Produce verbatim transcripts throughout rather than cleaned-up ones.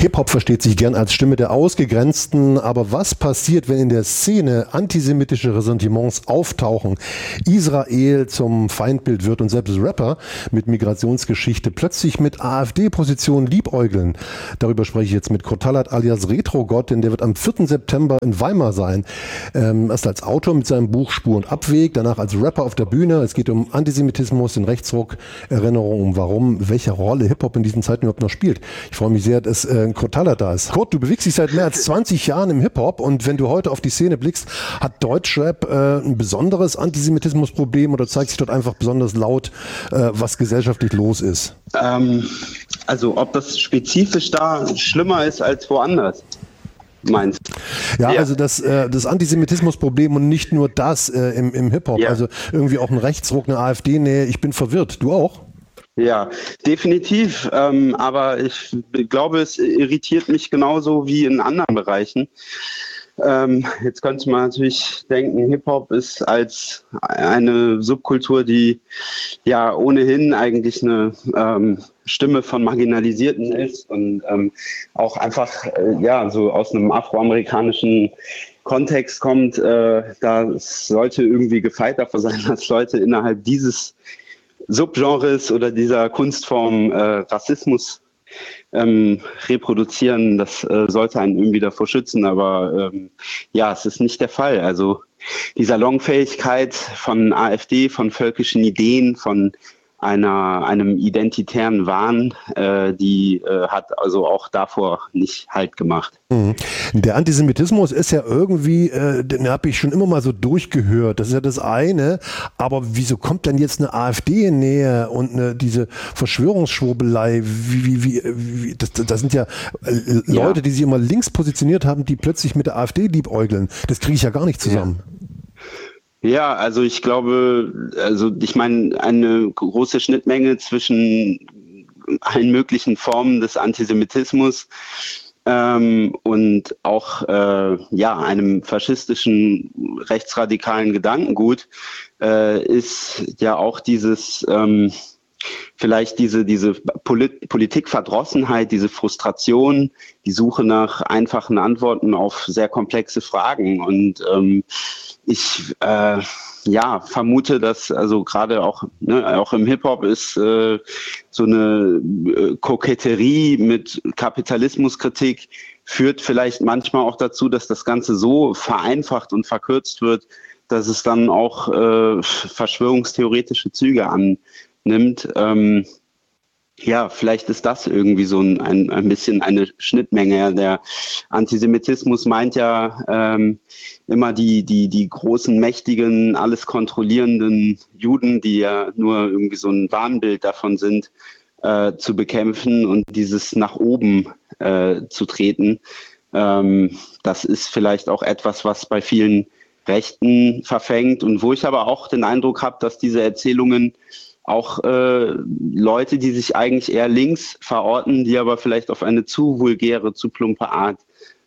Hip-Hop versteht sich gern als Stimme der Ausgegrenzten, aber was passiert, wenn in der Szene antisemitische Ressentiments auftauchen, Israel zum Feindbild wird und selbst Rapper mit Migrationsgeschichte plötzlich mit AfD-Positionen liebäugeln? Darüber spreche ich jetzt mit Kurt Tallert alias Retrogott, denn der wird am vierten September in Weimar sein. Ähm, erst als Autor mit seinem Buch Spur und Abweg, danach als Rapper auf der Bühne. Es geht um Antisemitismus, den Rechtsruck, Erinnerung um warum, welche Rolle Hip-Hop in diesen Zeiten überhaupt noch spielt. Ich freue mich sehr, dass äh, Kurt Tallert da ist. Kurt, du bewegst dich seit mehr als zwanzig Jahren im Hip-Hop und wenn du heute auf die Szene blickst, hat Deutschrap äh, ein besonderes Antisemitismusproblem oder zeigt sich dort einfach besonders laut, äh, was gesellschaftlich los ist? Ähm, also ob das spezifisch da schlimmer ist als woanders, meinst du? Ja, ja, also das, äh, das Antisemitismusproblem und nicht nur das äh, im, im Hip-Hop, ja. Also irgendwie auch ein Rechtsruck, eine AfD-Nähe. Ich bin verwirrt. Du auch? Ja, definitiv. Ähm, aber ich glaube, es irritiert mich genauso wie in anderen Bereichen. Ähm, jetzt könnte man natürlich denken, Hip-Hop ist als eine Subkultur, die ja ohnehin eigentlich eine ähm, Stimme von Marginalisierten ist und ähm, auch einfach äh, ja so aus einem afroamerikanischen Kontext kommt. Äh, da sollte irgendwie gefeit davor sein, dass Leute innerhalb dieses Subgenres oder dieser Kunstform äh, Rassismus ähm, reproduzieren, das äh, sollte einen irgendwie davor schützen, aber ähm, ja, es ist nicht der Fall. Also die Salonfähigkeit von AfD, von völkischen Ideen, von einer, einem identitären Wahn, äh, die äh, hat also auch davor nicht Halt gemacht. Mhm. Der Antisemitismus ist ja irgendwie, äh, den habe ich schon immer mal so durchgehört, das ist ja das eine, aber wieso kommt denn jetzt eine AfD in Nähe und eine, diese Verschwörungsschwurbelei, wie, wie, wie, wie das, das sind ja äh, Leute, ja. die sich immer links positioniert haben, die plötzlich mit der AfD liebäugeln, das kriege ich ja gar nicht zusammen. Ja. Ja, also ich glaube, also ich meine, eine große Schnittmenge zwischen allen möglichen Formen des Antisemitismus ähm, und auch äh, ja einem faschistischen rechtsradikalen Gedankengut äh, ist ja auch dieses ähm, vielleicht diese diese Polit- Politikverdrossenheit, diese Frustration, die Suche nach einfachen Antworten auf sehr komplexe Fragen und ähm, ich äh, ja vermute, dass also gerade auch ne, auch im Hip-Hop ist äh, so eine äh, Koketterie mit Kapitalismuskritik führt vielleicht manchmal auch dazu, dass das Ganze so vereinfacht und verkürzt wird, dass es dann auch äh, verschwörungstheoretische Züge annimmt. Ähm, Ja, vielleicht ist das irgendwie so ein, ein, ein bisschen eine Schnittmenge. Der Antisemitismus meint ja ähm, immer die, die, die großen, mächtigen, alles kontrollierenden Juden, die ja nur irgendwie so ein Wahnbild davon sind, äh, zu bekämpfen und dieses nach oben äh, zu treten. Ähm, das ist vielleicht auch etwas, was bei vielen Rechten verfängt und wo ich aber auch den Eindruck habe, dass diese Erzählungen auch äh, Leute, die sich eigentlich eher links verorten, die aber vielleicht auf eine zu vulgäre, zu plumpe Art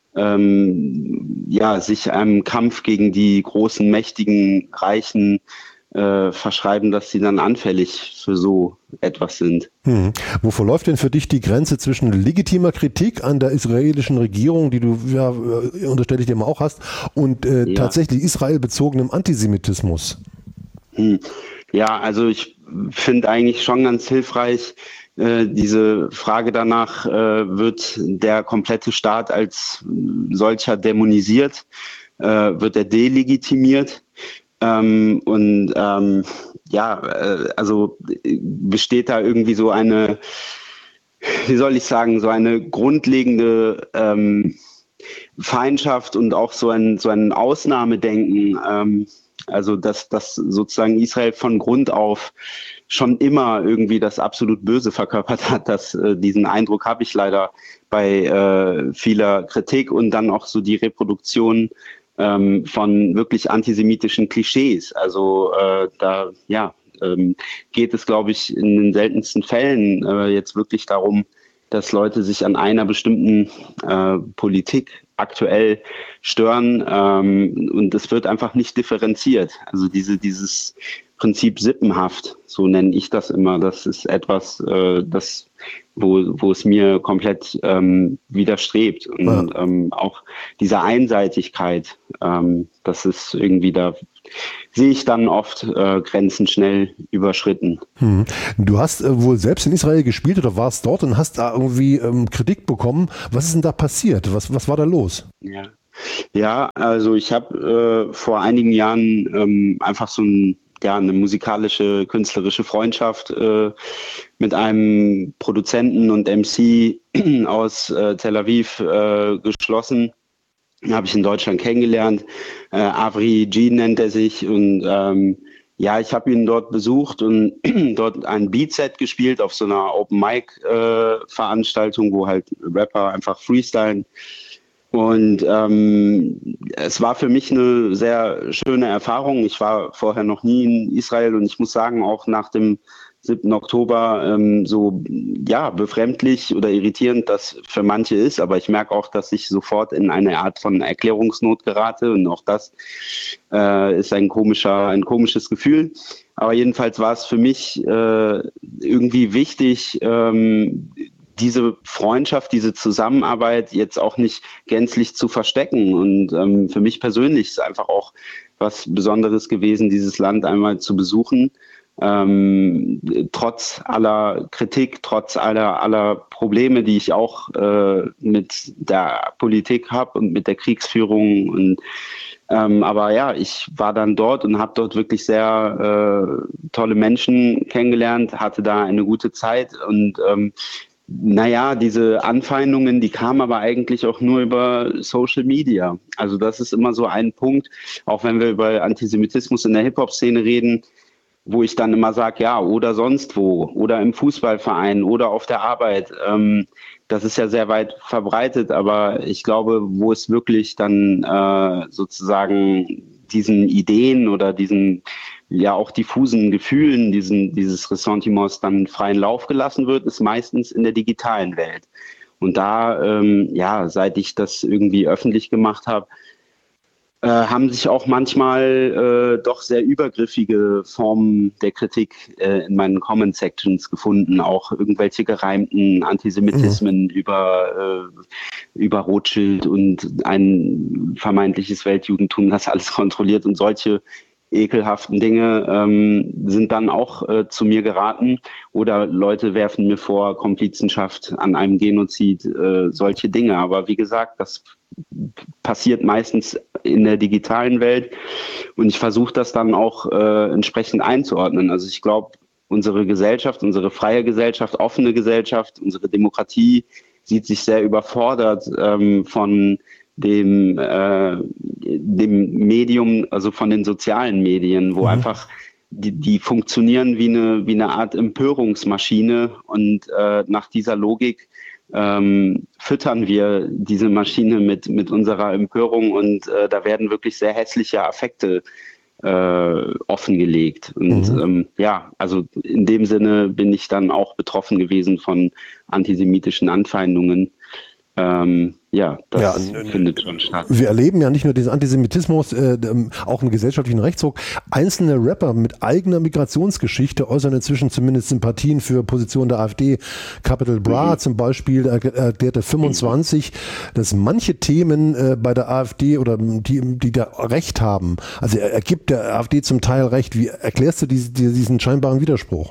ähm, ja, sich einem Kampf gegen die großen, mächtigen, Reichen äh, verschreiben, dass sie dann anfällig für so etwas sind. Hm. Wo verläuft denn für dich die Grenze zwischen legitimer Kritik an der israelischen Regierung, die du, ja, unterstelle ich dir mal auch hast, und äh, ja. tatsächlich israelbezogenem Antisemitismus? Hm. Ja, also ich finde eigentlich schon ganz hilfreich, äh, diese Frage danach, äh, wird der komplette Staat als solcher dämonisiert, äh, wird er delegitimiert ähm, und ähm, ja, äh, also besteht da irgendwie so eine, wie soll ich sagen, so eine grundlegende ähm, Feindschaft und auch so ein, so ein Ausnahmedenken, ähm, also dass, dass sozusagen Israel von Grund auf schon immer irgendwie das absolut Böse verkörpert hat. Das, äh, diesen Eindruck habe ich leider bei äh, vieler Kritik und dann auch so die Reproduktion ähm, von wirklich antisemitischen Klischees. Also äh, da ja ähm, geht es, glaube ich, in den seltensten Fällen äh, jetzt wirklich darum, dass Leute sich an einer bestimmten äh, Politik aktuell stören ähm, und es wird einfach nicht differenziert. Also diese dieses Prinzip sippenhaft, so nenne ich das immer. Das ist etwas, äh, das, wo, wo es mir komplett ähm, widerstrebt. Und ja. ähm, auch diese Einseitigkeit, ähm, das ist irgendwie, da sehe ich dann oft äh, Grenzen schnell überschritten. Hm. Du hast äh, wohl selbst in Israel gespielt oder warst dort und hast da irgendwie ähm, Kritik bekommen. Was ist denn da passiert? Was, was war da los? Ja. Ja, also ich habe äh, vor einigen Jahren ähm, einfach so ein, ja, eine musikalische, künstlerische Freundschaft äh, mit einem Produzenten und M C aus äh, Tel Aviv äh, geschlossen. Den habe ich in Deutschland kennengelernt. Äh, Avri G nennt er sich. Und ähm, ja, ich habe ihn dort besucht und dort ein Beatset gespielt auf so einer Open-Mic-Veranstaltung, äh, wo halt Rapper einfach freestylen. Und ähm, es war für mich eine sehr schöne Erfahrung. Ich war vorher noch nie in Israel und ich muss sagen, auch nach dem siebten Oktober ähm, so ja befremdlich oder irritierend das für manche ist. Aber ich merke auch, dass ich sofort in eine Art von Erklärungsnot gerate und auch das äh, ist ein komischer, ein komisches Gefühl. Aber jedenfalls war es für mich äh, irgendwie wichtig, ähm, diese Freundschaft, diese Zusammenarbeit jetzt auch nicht gänzlich zu verstecken. Und ähm, für mich persönlich ist einfach auch was Besonderes gewesen, dieses Land einmal zu besuchen. Ähm, trotz aller Kritik, trotz aller, aller Probleme, die ich auch äh, mit der Politik habe und mit der Kriegsführung. Und ähm, aber ja, ich war dann dort und habe dort wirklich sehr äh, tolle Menschen kennengelernt, hatte da eine gute Zeit und ähm, naja, diese Anfeindungen, die kamen aber eigentlich auch nur über Social Media. Also das ist immer so ein Punkt, auch wenn wir über Antisemitismus in der Hip-Hop-Szene reden, wo ich dann immer sage, ja, oder sonst wo, oder im Fußballverein oder auf der Arbeit. Ähm, das ist ja sehr weit verbreitet, aber ich glaube, wo es wirklich dann äh, sozusagen diesen Ideen oder diesen ja auch diffusen Gefühlen, diesen, dieses Ressentiments dann freien Lauf gelassen wird, ist meistens in der digitalen Welt. Und da, ähm, ja, seit ich das irgendwie öffentlich gemacht habe, äh, haben sich auch manchmal äh, doch sehr übergriffige Formen der Kritik äh, in meinen Comment-Sections gefunden. Auch irgendwelche gereimten Antisemitismen mhm. über, äh, über Rothschild und ein vermeintliches Weltjudentum, das alles kontrolliert und solche ekelhaften Dinge ähm, sind dann auch äh, zu mir geraten oder Leute werfen mir vor Komplizenschaft an einem Genozid, äh, solche Dinge. Aber wie gesagt, das passiert meistens in der digitalen Welt und ich versuche das dann auch äh, entsprechend einzuordnen. Also ich glaube, unsere Gesellschaft, unsere freie Gesellschaft, offene Gesellschaft, unsere Demokratie sieht sich sehr überfordert ähm, von dem, äh, dem Medium, also von den sozialen Medien, wo mhm. einfach die, die funktionieren wie eine, wie eine Art Empörungsmaschine und äh, nach dieser Logik ähm, füttern wir diese Maschine mit, mit unserer Empörung und äh, da werden wirklich sehr hässliche Affekte äh, offengelegt. Und mhm. ähm, ja, also in dem Sinne bin ich dann auch betroffen gewesen von antisemitischen Anfeindungen. Ähm, ja, das ja, findet schon statt. Wir erleben ja nicht nur diesen Antisemitismus, äh, auch einen gesellschaftlichen Rechtsruck. Einzelne Rapper mit eigener Migrationsgeschichte äußern inzwischen zumindest Sympathien für Positionen der AfD. Capital Bra mhm. zum Beispiel erklärte fünfundzwanzig, mhm. dass manche Themen äh, bei der AfD oder die, die da Recht haben, also er, er gibt der AfD zum Teil Recht. Wie erklärst du diese, diesen scheinbaren Widerspruch?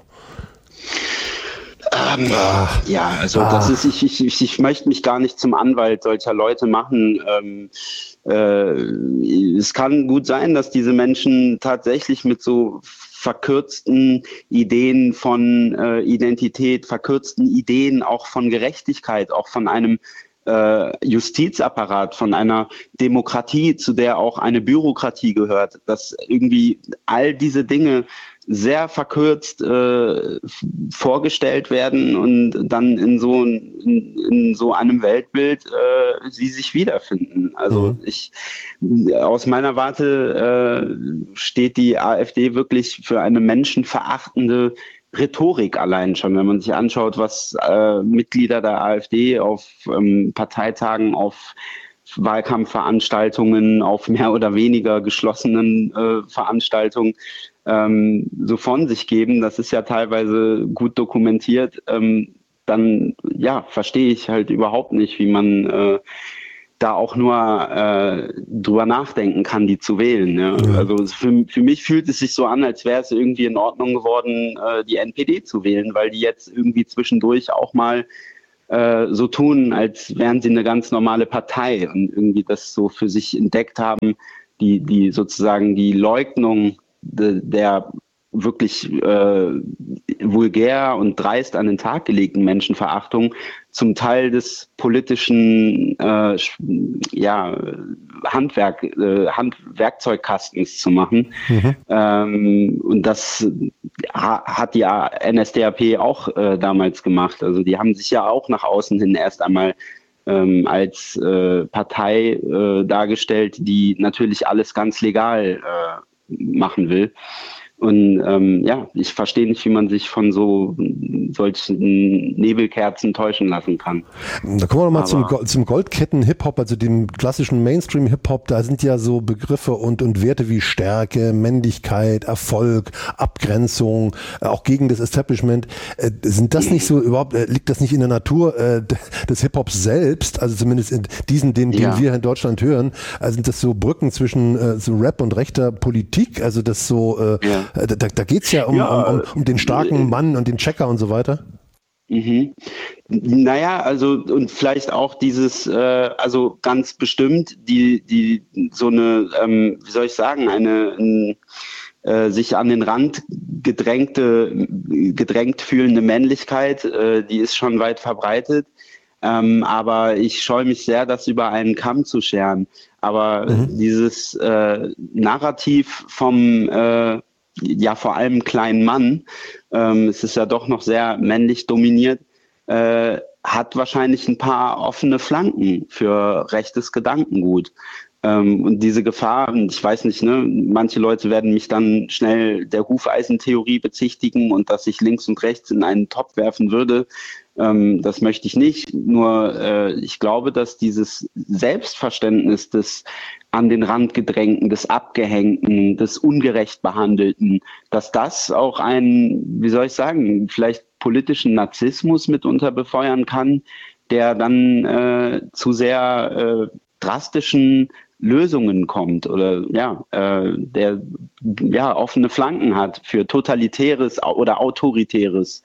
Ähm, ja, also ah. das ist, ich, ich, ich möchte mich gar nicht zum Anwalt solcher Leute machen. Ähm, äh, es kann gut sein, dass diese Menschen tatsächlich mit so verkürzten Ideen von äh, Identität, verkürzten Ideen auch von Gerechtigkeit, auch von einem äh, Justizapparat, von einer Demokratie, zu der auch eine Bürokratie gehört, dass irgendwie all diese Dinge sehr verkürzt äh, vorgestellt werden und dann in so, in, in so einem Weltbild äh, sie sich wiederfinden. Also mhm. ich aus meiner Warte äh, steht die AfD wirklich für eine menschenverachtende Rhetorik allein schon, wenn man sich anschaut, was äh, Mitglieder der AfD auf ähm, Parteitagen, auf Wahlkampfveranstaltungen, auf mehr oder weniger geschlossenen äh, Veranstaltungen ähm, so von sich geben, das ist ja teilweise gut dokumentiert, ähm, dann ja, verstehe ich halt überhaupt nicht, wie man äh, da auch nur äh, drüber nachdenken kann, die zu wählen. Ja? Ja. Also für, für mich fühlt es sich so an, als wäre es irgendwie in Ordnung geworden, äh, die N P D zu wählen, weil die jetzt irgendwie zwischendurch auch mal äh, so tun, als wären sie eine ganz normale Partei und irgendwie das so für sich entdeckt haben, die, die sozusagen die Leugnung de, der wirklich äh, vulgär und dreist an den Tag gelegten Menschenverachtung zum Teil des politischen äh, ja, Handwerk, äh, Handwerkzeugkastens zu machen. Mhm. Ähm, und das ha- hat die N S D A P auch äh, damals gemacht. Also die haben sich ja auch nach außen hin erst einmal ähm, als äh, Partei äh, dargestellt, die natürlich alles ganz legal äh, machen will. Und ähm, ja, ich verstehe nicht, wie man sich von so solchen Nebelkerzen täuschen lassen kann. Da kommen wir nochmal zum, zum Goldketten-Hip-Hop, also dem klassischen Mainstream-Hip-Hop. Da sind ja so Begriffe und, und Werte wie Stärke, Männlichkeit, Erfolg, Abgrenzung, äh, auch gegen das Establishment. Äh, sind das nicht so überhaupt, äh, liegt das nicht in der Natur äh, des Hip-Hops selbst, also zumindest in diesen, den, den ja. wir in Deutschland hören? Also sind das so Brücken zwischen äh, so Rap und rechter Politik? Also das so... Äh, ja. Da, da geht es ja, um, ja um, um, um den starken Mann und den Checker und so weiter. Mhm. Naja, also und vielleicht auch dieses, äh, also ganz bestimmt, die, die so eine, ähm, wie soll ich sagen, eine ein, äh, sich an den Rand gedrängte, gedrängt fühlende Männlichkeit, äh, die ist schon weit verbreitet. Ähm, aber ich scheue mich sehr, das über einen Kamm zu scheren. Aber mhm. dieses äh, Narrativ vom äh, ja vor allem kleinen Mann, ähm, es ist ja doch noch sehr männlich dominiert, äh, hat wahrscheinlich ein paar offene Flanken für rechtes Gedankengut. Ähm, und diese Gefahr, und ich weiß nicht, ne, manche Leute werden mich dann schnell der Hufeisentheorie bezichtigen und dass ich links und rechts in einen Topf werfen würde. Ähm, das möchte ich nicht. Nur äh, ich glaube, dass dieses Selbstverständnis des an den Rand gedrängten, des Abgehängten, des ungerecht Behandelten, dass das auch einen, wie soll ich sagen, vielleicht politischen Narzissmus mitunter befeuern kann, der dann äh, zu sehr äh, drastischen Lösungen kommt oder ja, äh, der ja offene Flanken hat für totalitäres oder autoritäres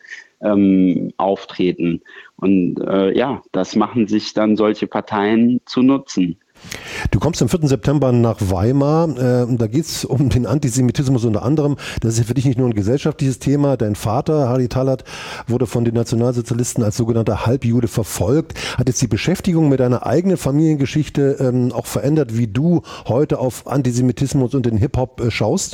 ähm, Auftreten. Und äh, ja, das machen sich dann solche Parteien zu Nutzen. Du kommst am vierten September nach Weimar, äh, da geht es um den Antisemitismus unter anderem. Das ist ja für dich nicht nur ein gesellschaftliches Thema. Dein Vater, Harry Talat, wurde von den Nationalsozialisten als sogenannter Halbjude verfolgt. Hat jetzt die Beschäftigung mit deiner eigenen Familiengeschichte ähm, auch verändert, wie du heute auf Antisemitismus und den Hip-Hop äh, schaust?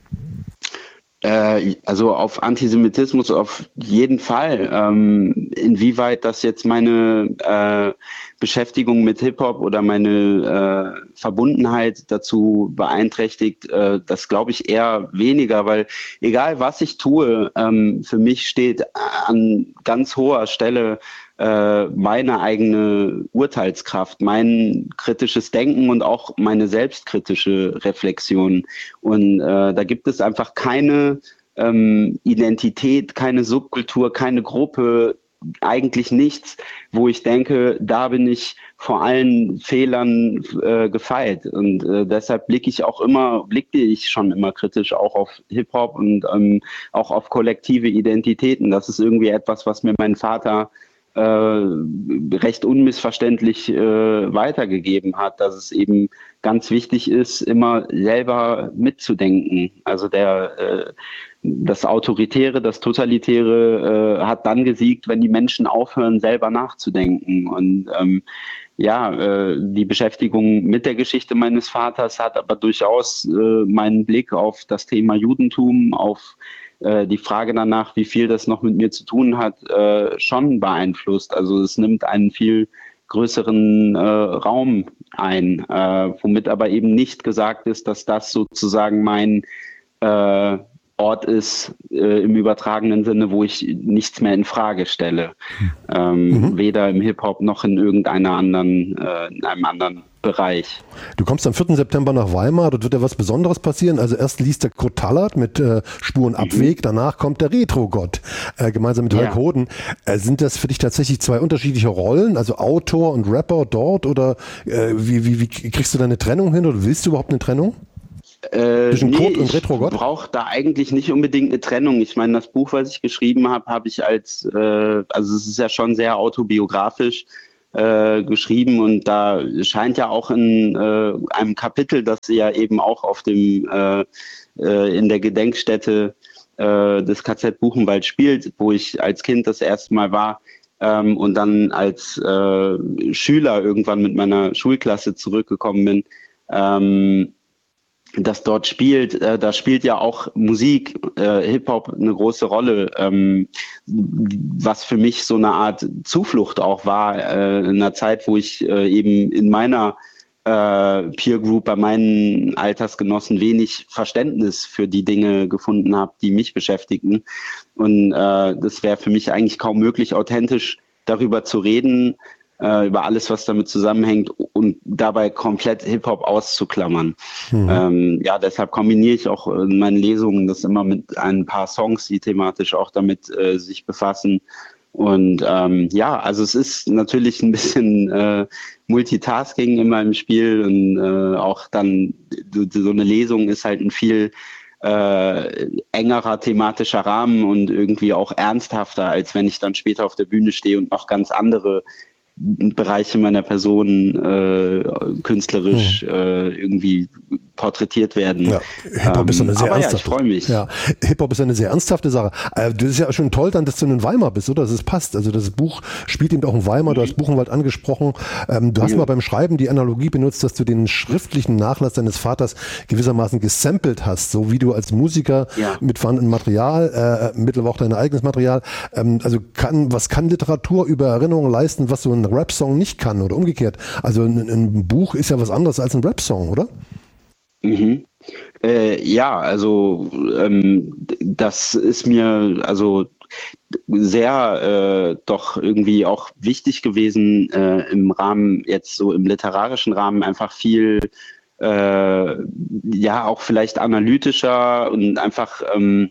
Also auf Antisemitismus auf jeden Fall. Ähm, inwieweit das jetzt meine äh, Beschäftigung mit Hip-Hop oder meine äh, Verbundenheit dazu beeinträchtigt, äh, das glaube ich eher weniger, weil egal was ich tue, ähm, für mich steht an ganz hoher Stelle äh, meine eigene Urteilskraft, mein kritisches Denken und auch meine selbstkritische Reflexion. Und äh, da gibt es einfach keine ähm, Identität, keine Subkultur, keine Gruppe, eigentlich nichts, wo ich denke, da bin ich vor allen Fehlern äh, gefeit. Und äh, deshalb blicke ich auch immer, blickte ich schon immer kritisch auch auf Hip-Hop und ähm, auch auf kollektive Identitäten. Das ist irgendwie etwas, was mir mein Vater Äh, recht unmissverständlich äh, weitergegeben hat, dass es eben ganz wichtig ist, immer selber mitzudenken. Also der äh, das Autoritäre, das Totalitäre äh, hat dann gesiegt, wenn die Menschen aufhören, selber nachzudenken. Und ähm, ja, äh, die Beschäftigung mit der Geschichte meines Vaters hat aber durchaus äh, meinen Blick auf das Thema Judentum, auf die Frage danach, wie viel das noch mit mir zu tun hat, äh, schon beeinflusst. Also es nimmt einen viel größeren äh, Raum ein, äh, womit aber eben nicht gesagt ist, dass das sozusagen mein äh, Ort ist, äh, im übertragenen Sinne, wo ich nichts mehr in Frage stelle. Ähm, mhm. Weder im Hip-Hop noch in irgendeiner anderen, äh, in einem anderen Bereich. Du kommst am vierten September nach Weimar, dort wird ja was Besonderes passieren. Also erst liest der Kurt Tallard mit äh, Spur und Abweg, mhm. danach kommt der Retro-Gott, äh, gemeinsam mit Hulk ja. Hoden. Äh, sind das für dich tatsächlich zwei unterschiedliche Rollen, also Autor und Rapper dort, oder äh, wie, wie, wie kriegst du da eine Trennung hin, oder willst du überhaupt eine Trennung? Äh, Zwischen nee, Kurt und Retro-Gott? Ich brauche da eigentlich nicht unbedingt eine Trennung. Ich meine, das Buch, was ich geschrieben habe, habe ich als, äh, also es ist ja schon sehr autobiografisch, Äh, geschrieben, und da scheint ja auch in äh, einem Kapitel, das ja eben auch auf dem äh, äh, in der Gedenkstätte äh, des K Z Buchenwald spielt, wo ich als Kind das erste Mal war ähm, und dann als äh, Schüler irgendwann mit meiner Schulklasse zurückgekommen bin, ähm, das dort spielt, äh, da spielt ja auch Musik, äh, Hip-Hop eine große Rolle, ähm, was für mich so eine Art Zuflucht auch war, äh, in einer Zeit, wo ich äh, eben in meiner äh, Peer Group, bei meinen Altersgenossen wenig Verständnis für die Dinge gefunden habe, die mich beschäftigten. Und äh, das wäre für mich eigentlich kaum möglich, authentisch darüber zu reden, über alles, was damit zusammenhängt, und dabei komplett Hip-Hop auszuklammern. Mhm. Ähm, ja, deshalb kombiniere ich auch in meinen Lesungen das immer mit ein paar Songs, die thematisch auch damit äh, sich befassen. Und ähm, ja, also es ist natürlich ein bisschen äh, Multitasking immer im Spiel, und äh, auch dann so eine Lesung ist halt ein viel äh, engerer thematischer Rahmen und irgendwie auch ernsthafter, als wenn ich dann später auf der Bühne stehe und noch ganz andere Bereiche meiner Person äh, künstlerisch hm. äh, irgendwie porträtiert werden. Ja, Hip-Hop ist eine sehr aber ernsthafte. Ja, ich freue mich. Ja, Hip-Hop ist eine sehr ernsthafte Sache. Äh, das ist ja schon toll dann, dass du in Weimar bist, oder? Dass es passt. Also das Buch spielt eben auch in Weimar. Du hast Buchenwald angesprochen. Ähm, du hast ja. mal beim Schreiben die Analogie benutzt, dass du den schriftlichen Nachlass deines Vaters gewissermaßen gesampelt hast, so wie du als Musiker ja. mit vorhandenem Material, äh, mittlerweile auch dein eigenes Material. Ähm, also kann, was kann Literatur über Erinnerungen leisten, was so ein Rap-Song nicht kann, oder umgekehrt? Also ein, ein Buch ist ja was anderes als ein Rap-Song, oder? Mhm. Äh, ja, also ähm, das ist mir also sehr äh, doch irgendwie auch wichtig gewesen, äh, im Rahmen, jetzt so im literarischen Rahmen, einfach viel äh, ja auch vielleicht analytischer und einfach ähm,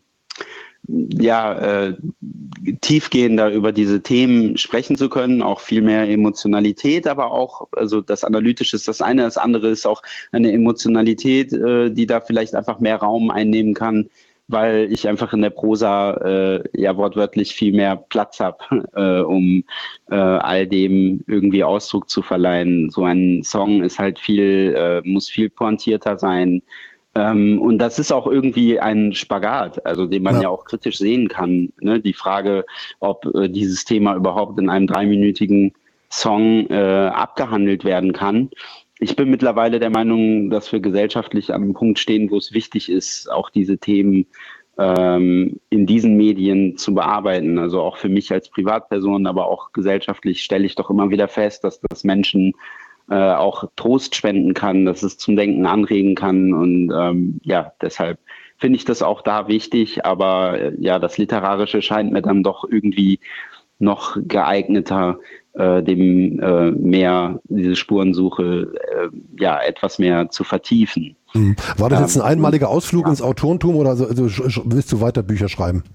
ja, äh, tiefgehender über diese Themen sprechen zu können, auch viel mehr Emotionalität, aber auch, also das Analytische ist das eine, das andere ist auch eine Emotionalität, äh, die da vielleicht einfach mehr Raum einnehmen kann, weil ich einfach in der Prosa äh, ja wortwörtlich viel mehr Platz habe, äh, um äh, all dem irgendwie Ausdruck zu verleihen. So ein Song ist halt viel, äh, muss viel pointierter sein. Ähm, und das ist auch irgendwie ein Spagat, also den man ja, ja auch kritisch sehen kann. Ne? Die Frage, ob äh, dieses Thema überhaupt in einem dreiminütigen Song äh, abgehandelt werden kann. Ich bin mittlerweile der Meinung, dass wir gesellschaftlich an einem Punkt stehen, wo es wichtig ist, auch diese Themen ähm, in diesen Medien zu bearbeiten. Also auch für mich als Privatperson, aber auch gesellschaftlich stelle ich doch immer wieder fest, dass das Menschen Äh, auch Trost spenden kann, dass es zum Denken anregen kann, und ähm, ja, deshalb finde ich das auch da wichtig, aber äh, ja, das Literarische scheint mir dann doch irgendwie noch geeigneter, äh, dem äh, mehr diese Spurensuche äh, ja etwas mehr zu vertiefen. Mhm. War das jetzt ein einmaliger Ausflug ja. ins Autorentum, oder also, also, willst du weiter Bücher schreiben?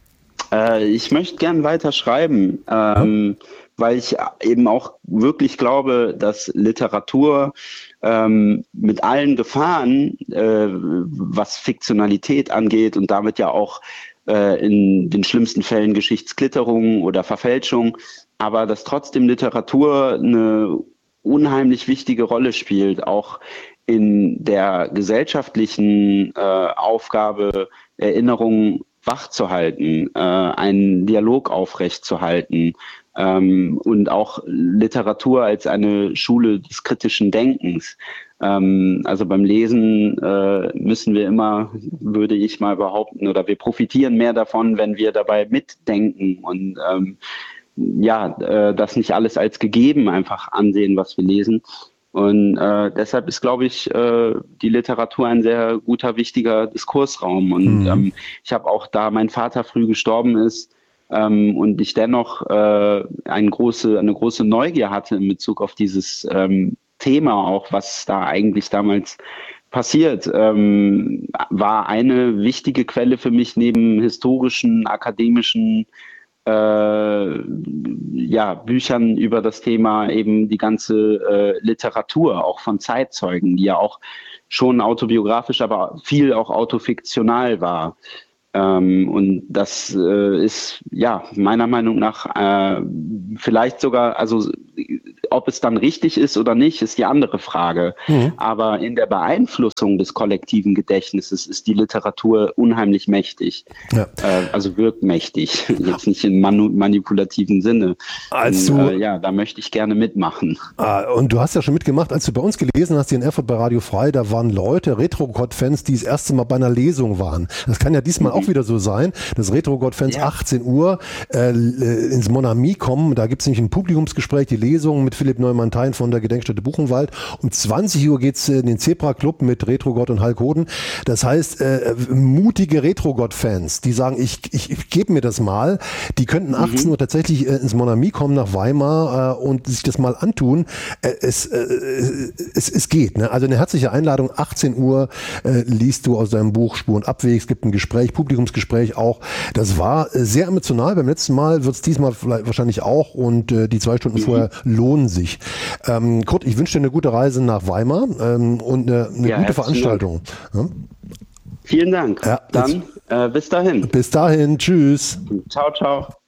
Äh, ich möchte gern weiter schreiben. Ähm, ja. Weil ich eben auch wirklich glaube, dass Literatur ähm, mit allen Gefahren, äh, was Fiktionalität angeht und damit ja auch äh, in den schlimmsten Fällen Geschichtsklitterung oder Verfälschung, aber dass trotzdem Literatur eine unheimlich wichtige Rolle spielt, auch in der gesellschaftlichen äh, Aufgabe, Erinnerungen wachzuhalten, äh, einen Dialog aufrechtzuerhalten, ähm, und auch Literatur als eine Schule des kritischen Denkens. Ähm, also beim Lesen äh, müssen wir immer, würde ich mal behaupten, oder wir profitieren mehr davon, wenn wir dabei mitdenken und ähm, ja, äh, das nicht alles als gegeben einfach ansehen, was wir lesen. Und äh, deshalb ist, glaube ich, äh, die Literatur ein sehr guter, wichtiger Diskursraum. Und mhm. ähm, ich habe auch, da mein Vater früh gestorben ist ähm, und ich dennoch äh, eine, große, eine große Neugier hatte in Bezug auf dieses ähm, Thema auch, was da eigentlich damals passiert, ähm, war eine wichtige Quelle für mich neben historischen, akademischen äh, ja, Büchern über das Thema eben die ganze äh, Literatur, auch von Zeitzeugen, die ja auch schon autobiografisch, aber viel auch autofiktional war. Ähm, und das äh, ist ja meiner Meinung nach äh, vielleicht sogar, also ob es dann richtig ist oder nicht, ist die andere Frage. Mhm. Aber in der Beeinflussung des kollektiven Gedächtnisses ist die Literatur unheimlich mächtig. Ja. Äh, also wirkt mächtig, jetzt nicht im manu- manipulativen Sinne. Also, und, äh, ja, da möchte ich gerne mitmachen. Ah, und du hast ja schon mitgemacht, als du bei uns gelesen hast, hier in Erfurt bei Radio Frei, da waren Leute, Retro-God-Fans, die das erste Mal bei einer Lesung waren. Das kann ja diesmal mhm. auch wieder so sein, dass Retro-God-Fans ja. achtzehn Uhr äh, ins Mon Ami kommen. Da gibt es nämlich ein Publikumsgespräch, die Lesung mit Philipp Neumann-Thein von der Gedenkstätte Buchenwald. Um zwanzig Uhr geht es in den Zebra-Club mit Retro-God und Hulk Hoden. Das heißt, äh, mutige Retro-God-Fans, die sagen, ich, ich, ich gebe mir das mal, die könnten achtzehn Uhr mhm. tatsächlich äh, ins Mon Ami kommen nach Weimar äh, und sich das mal antun. Äh, es, äh, es, es geht. Ne? Also eine herzliche Einladung, achtzehn Uhr äh, liest du aus deinem Buch Spur und Abweg. Es gibt ein Gespräch, Publikumsgespräch auch. Das war äh, sehr emotional. Beim letzten Mal wird es diesmal vielleicht wahrscheinlich auch und äh, die zwei Stunden mhm. vorher lohnen sich. Ähm, Kurt, ich wünsche dir eine gute Reise nach Weimar ähm, und eine, eine ja, gute Veranstaltung. Ja? Vielen Dank. Ja, Dann äh, bis dahin. Bis dahin. Tschüss. Ciao, ciao.